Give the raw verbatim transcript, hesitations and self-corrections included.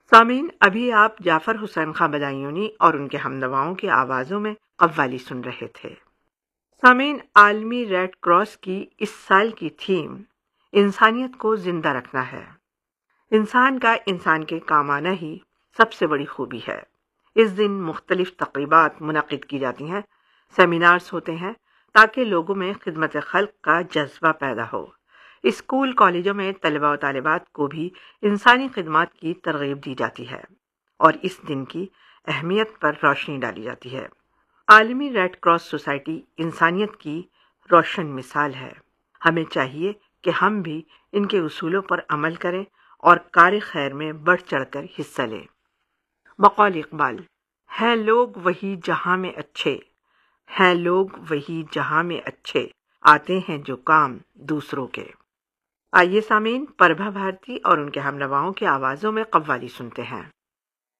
سامعین، ابھی آپ جعفر حسین خاں بدایونی اور ان کے ہمنواؤں کی آوازوں میں قوالی سن رہے تھے۔ سامعین، عالمی ریڈ کراس کی اس سال کی تھیم انسانیت کو زندہ رکھنا ہے۔ انسان کا انسان کے کام آنا ہی سب سے بڑی خوبی ہے۔ اس دن مختلف تقریبات منعقد کی جاتی ہیں، سیمینارز ہوتے ہیں تاکہ لوگوں میں خدمت خلق کا جذبہ پیدا ہو۔ اسکول کالجوں میں طلباء و طالبات کو بھی انسانی خدمات کی ترغیب دی جاتی ہے اور اس دن کی اہمیت پر روشنی ڈالی جاتی ہے۔ عالمی ریڈ کراس سوسائٹی انسانیت کی روشن مثال ہے۔ ہمیں چاہیے کہ ہم بھی ان کے اصولوں پر عمل کریں اور کار خیر میں بڑھ چڑھ کر حصہ لیں۔ بقول اقبال، ہیں لوگ وہی جہاں میں اچھے، ہیں لوگ وہی جہاں میں اچھے، آتے ہیں جو کام دوسروں کے۔ آئیے سامعین، پربھا بھارتی اور ان کے ہمنواؤں کی آوازوں میں قوالی سنتے ہیں۔